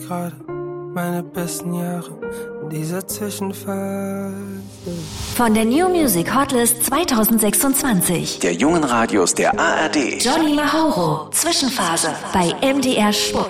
gerade meine besten Jahre in dieser Zwischenphase. Von der New Music Hotlist 2026. Der jungen Radios der ARD. Johnny Mauro, Zwischenphase bei MDR Spuck.